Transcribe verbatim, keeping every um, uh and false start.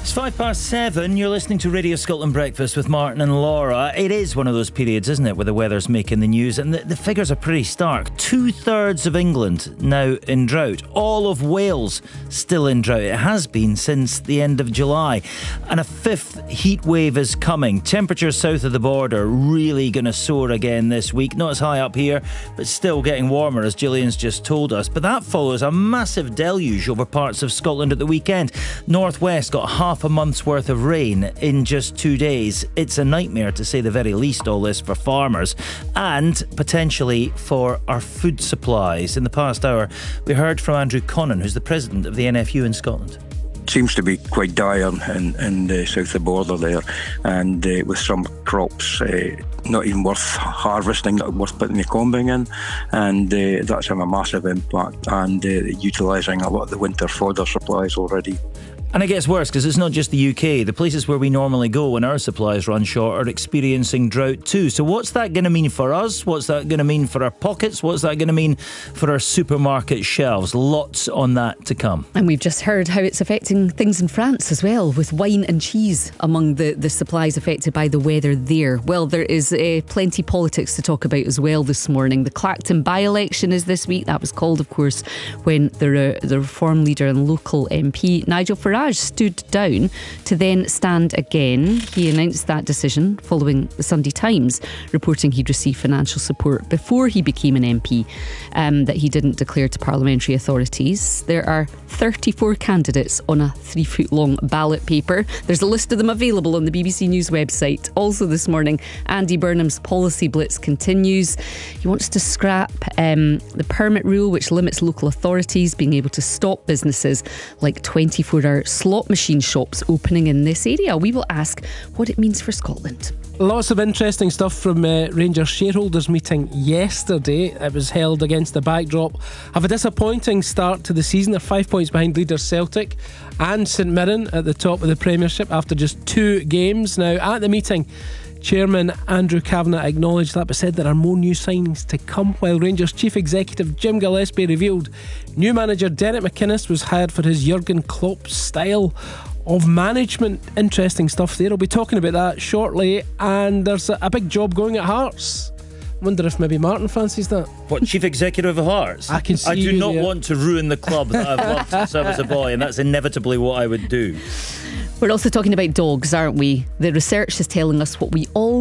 It's five past seven. You're listening to Radio Scotland Breakfast with Martin and Laura. It is one of those periods, isn't it, where the weather's making the news, and the, the figures are pretty stark. Two-thirds of England now in drought. All of Wales still in drought. It has been since the end of July. And a fifth heat wave is coming. Temperatures south of the border really going to soar again this week. Not as high up here, but still getting warmer, as Gillian's just told us. But that follows a massive deluge over parts of Scotland at the weekend. Northwest got half a month's worth of rain in just two days. It's a nightmare, to say the very least, all this for farmers and potentially for our food supplies. In the past hour, we heard from Andrew Connon, who's the president of the N F U in Scotland. Seems to be quite dire in, in the south of the border there, and uh, with some crops uh, not even worth harvesting, not worth putting the combing in, and uh, that's having a massive impact, and uh, utilising a lot of the winter fodder supplies already. And it gets worse, because it's not just the U K. The places where we normally go when our supplies run short are experiencing drought too. So what's that going to mean for us? What's that going to mean for our pockets? What's that going to mean for our supermarket shelves? Lots on that to come. And we've just heard how it's affecting things in France as well, with wine and cheese among the, the supplies affected by the weather there. Well, there is uh, plenty politics to talk about as well this morning. The Clacton by-election is this week. That was called, of course, when the, uh, the Reform leader and local M P, Nigel Farage, stood down to then stand again. He announced that decision following the Sunday Times reporting he'd received financial support before he became an M P um, that he didn't declare to parliamentary authorities. There are thirty-four candidates on a three foot long ballot paper. There's a list of them available on the B B C News website. Also this morning, Andy Burnham's policy blitz continues. He wants to scrap um, the permit rule, which limits local authorities being able to stop businesses like twenty-four hour slot machine shops opening in this area. We will ask what it means for Scotland. Lots of interesting stuff from uh, Rangers shareholders meeting yesterday. It was held against the backdrop of a disappointing start to the season. They're five points behind leaders Celtic and St Mirren at the top of the Premiership after just two games. Now, at the meeting, Chairman Andrew Kavanagh acknowledged that, but said there are more new signings to come, while Rangers Chief Executive Jim Gillespie revealed new manager Derek McInnes was hired for his Jurgen Klopp style of management. Interesting stuff there. I'll be talking about that shortly. And there's a, a big job going at Hearts. Wonder if maybe Martin fancies that. What, Chief Executive of Hearts? I can see I do you, not yeah. want to ruin the club that I've loved since I was a boy, and that's inevitably what I would do. We're also talking about dogs, aren't we? The research is telling us what we all